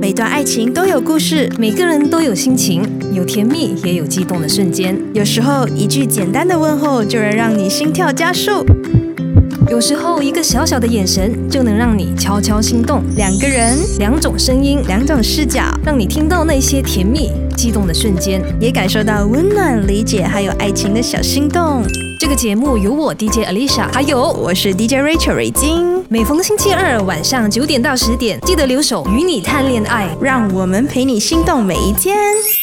每段爱情都有故事， 每个人都有心情，有甜蜜也有激动的瞬间。 有时候一句简单的问候就能让你心跳加速， 有时候一个小小的眼神就能让你悄悄心动。 两个人， 两种声音， 两种视角， 让你听到那些甜蜜激动的瞬间， 也感受到温暖、理解还有爱情的小心动。 这个节目由我 DJ Alicia， 还有我是 DJ Rachel 瑞金。 每逢星期二晚上9点到10点，记得留守与你谈恋爱， 让我们陪你心动每一天。